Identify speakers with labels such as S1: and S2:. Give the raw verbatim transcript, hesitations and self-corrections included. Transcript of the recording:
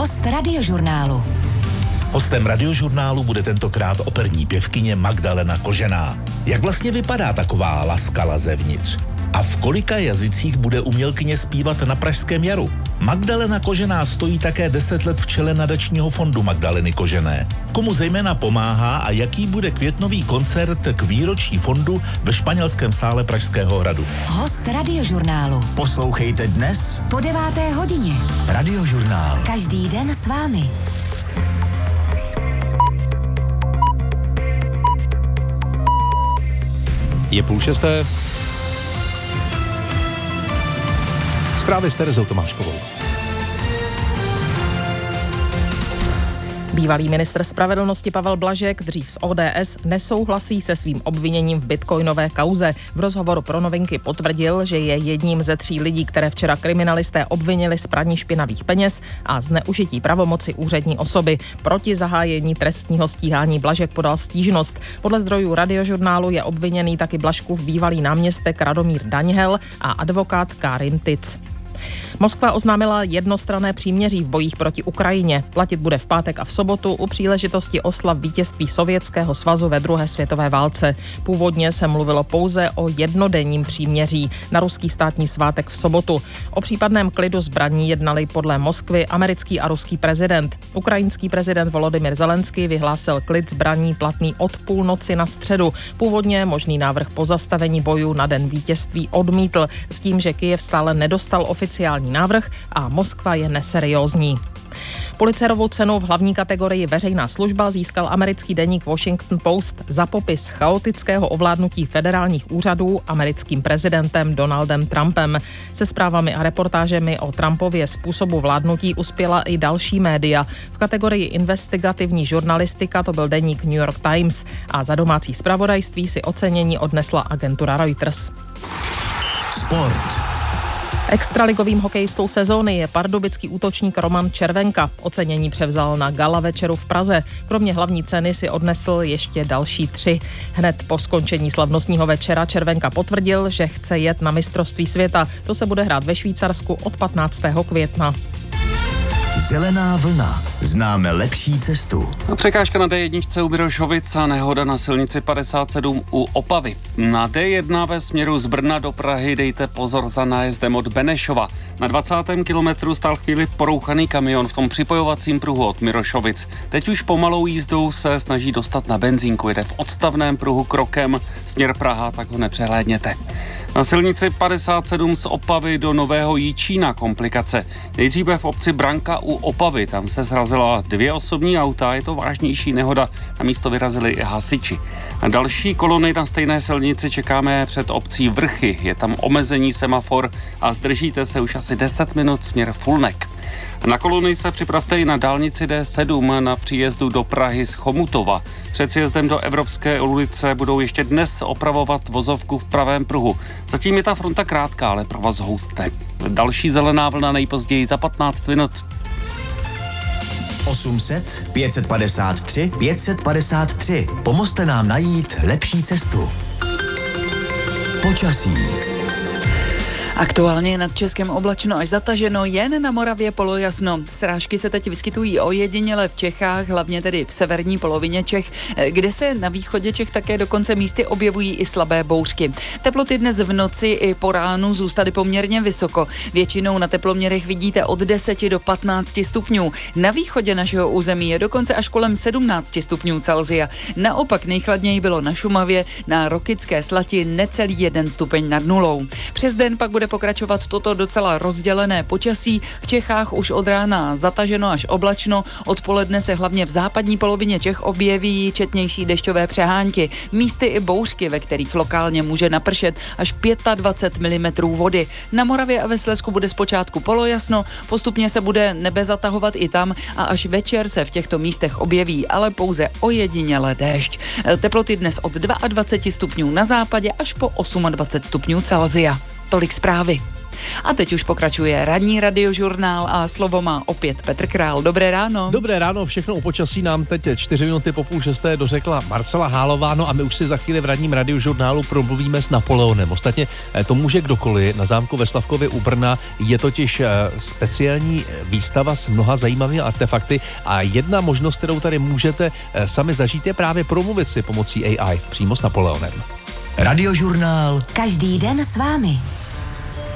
S1: Host Radiožurnálu.
S2: Hostem Radiožurnálu bude tentokrát operní pěvkyně Magdalena Kožená. Jak vlastně vypadá taková laskala zevnitř? A v kolika jazycích bude umělkyně zpívat na Pražském jaru? Magdalena Kožená stojí také deset let v čele nadačního fondu Magdaleny Kožené. Komu zejména pomáhá a jaký bude květnový koncert k výročí fondu ve španělském sále Pražského hradu?
S1: Host Radiožurnálu.
S3: Poslouchejte dnes
S1: Po deváté hodině.
S3: Radiožurnál.
S1: Každý den s vámi.
S4: Je půl šesté. Zprávy s Terezou Tomáškovou.
S5: Bývalý ministr spravedlnosti Pavel Blažek, dřív z O D S, nesouhlasí se svým obviněním v bitcoinové kauze. V rozhovoru pro Novinky potvrdil, že je jedním ze tří lidí, které včera kriminalisté obvinili z praní špinavých peněz a zneužití pravomoci úřední osoby. Proti zahájení trestního stíhání Blažek podal stížnost. Podle zdrojů Radiožurnálu je obviněný taky Blažkův bývalý náměstek Radomír Daňhel a advokát Karin Tic. Moskva oznámila jednostranné příměří v bojích proti Ukrajině. Platit bude v pátek a v sobotu u příležitosti oslav vítězství Sovětského svazu ve druhé světové válce. Původně se mluvilo pouze o jednodenním příměří na ruský státní svátek v sobotu. O případném klidu zbraní jednali podle Moskvy americký a ruský prezident. Ukrajinský prezident Volodymyr Zelenský vyhlásil klid zbraní platný od půlnoci na středu. Původně možný návrh pozastavení bojů na den vítězství odmítl s tím, že Kyjev stále nedostal oficiální návrh a Moskva je neseriózní. Pulitzerovu cenu v hlavní kategorii veřejná služba získal americký deník Washington Post za popis chaotického ovládnutí federálních úřadů americkým prezidentem Donaldem Trumpem. Se zprávami a reportážemi o Trumpově způsobu vládnutí uspěla i další média. V kategorii investigativní žurnalistika to byl deník New York Times a za domácí zpravodajství si ocenění odnesla agentura Reuters.
S3: Sport.
S5: Extraligovým hokejistou sezóny je pardubický útočník Roman Červenka. Ocenění převzal na gala večeru v Praze. Kromě hlavní ceny si odnesl ještě další tři. Hned po skončení slavnostního večera Červenka potvrdil, že chce jet na mistrovství světa. To se bude hrát ve Švýcarsku od patnáctého května.
S3: Zelená vlna. Známe lepší cestu.
S6: Překážka na D jedna u Mirošovic a nehoda na silnici padesát sedm u Opavy. Na D jedna ve směru z Brna do Prahy dejte pozor za nájezdem od Benešova. Na dvacátém kilometru stál chvíli porouchaný kamion v tom připojovacím pruhu od Mirošovic. Teď už pomalou jízdou se snaží dostat na benzínku. Jede v odstavném pruhu krokem směr Praha, tak ho nepřehlédněte. Na silnici padesát sedm z Opavy do Nového Jičína komplikace. Nejdříve v obci Branka u Opavy, tam se srazila dvě osobní auta, je to vážnější nehoda, na místo vyrazili i hasiči. A další kolony na stejné silnici čekáme před obcí Vrchy, je tam omezení semafor a zdržíte se už asi deset minut směr Fulnek. Na kolony se připravte i na dálnici D sedm na příjezdu do Prahy z Chomutova. Před sjezdem do Evropské ulice budou ještě dnes opravovat vozovku v pravém pruhu. Zatím je ta fronta krátká, ale provoz husté. Další zelená vlna nejpozději za patnáct minut.
S3: osm set, pět set padesát tři, pět set padesát tři. Pomozte nám najít lepší cestu. Počasí.
S7: Aktuálně je nad Českem oblačno až zataženo, jen na Moravě polojasno. Srážky se teď vyskytují ojediněle v Čechách, hlavně tedy v severní polovině Čech, kde se na východě Čech také dokonce místy objevují i slabé bouřky. Teploty dnes v noci i po ránu zůstaly poměrně vysoko. Většinou na teploměrech vidíte od deseti do patnácti stupňů. Na východě našeho území je dokonce až kolem sedmnácti stupňů Celsia. Naopak nejchladněji bylo na Šumavě, na Rokycké Slati necelý jeden stupeň nad nulou. Přes den pak bude pokračovat toto docela rozdělené počasí. V Čechách už od rána zataženo až oblačno. Odpoledne se hlavně v západní polovině Čech objeví četnější dešťové přehánky. Místy i bouřky, ve kterých lokálně může napršet až dvacet pět milimetrů vody. Na Moravě a ve Slezsku bude zpočátku polojasno, postupně se bude nebe zatahovat i tam a až večer se v těchto místech objeví, ale pouze ojediněle déšť. Teploty dnes od dvacet dva stupňů na západě až po dvacet osm stupňů Celsia. Tolik zprávy. A teď už pokračuje ranní radiožurnál a slovo má opět Petr Král. Dobré ráno.
S4: Dobré ráno, všechno o počasí nám teď čtyři minuty po půl šesté dořekla Marcela Hálová, no a my už si za chvíli v ranním radiožurnálu promluvíme s Napoleonem. Ostatně to může kdokoliv. Na zámku ve Slavkově u Brna je totiž speciální výstava s mnoha zajímavými artefakty a jedna možnost, kterou tady můžete sami zažít, je právě promluvit si pomocí A I přímo s Napoleonem.
S3: Radiožurnál.
S1: Každý den s vámi.